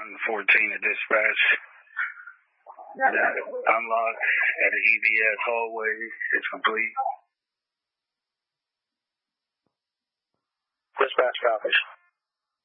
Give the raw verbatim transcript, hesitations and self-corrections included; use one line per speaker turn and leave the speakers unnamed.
one fourteen at dispatch. Unlock at the E B S hallway. It's complete.
Dispatch copies.